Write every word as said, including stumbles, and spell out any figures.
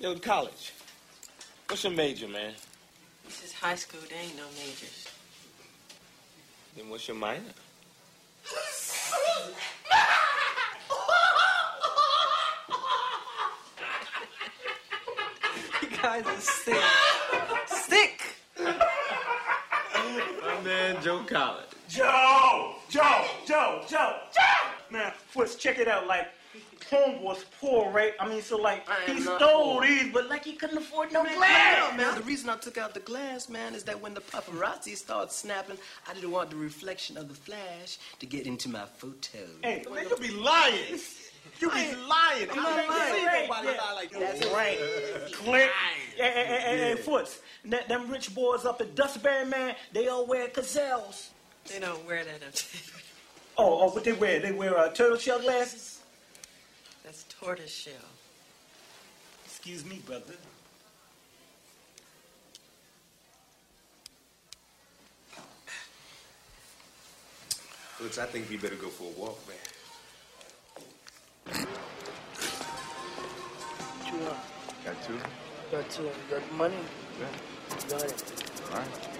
Yo, college. What's your major, man? This is high school. There ain't no majors. Then what's your minor? You guys are sick. Sick! My man, Joe College. Joe! Joe! Joe! Joe! Joe! Man, Foots, check it out. Like, home was poor, right? I mean, so, like, I he am not stole poor. these, but, like, he couldn't afford no Man, glass. no, man, the reason I took out the glass, man, is that when the paparazzi started snapping, I didn't want the reflection of the flash to get into my photo. Hey, Man, you be lying. You be lying. I'm not lying. Right, Nobody yeah. lie like that. That's right. Click. Hey, hey, hey, hey, hey, Foots, that, them rich boys up at Dustberry, man, they all wear gazelles. They don't wear that up there. Oh, oh, what they wear? They wear uh, turtle shell glasses? That's tortoise shell. Excuse me, brother. Looks, I think we better go for a walk, man. What you want? Got two? Got two. You got money? Yeah. Got it. All right.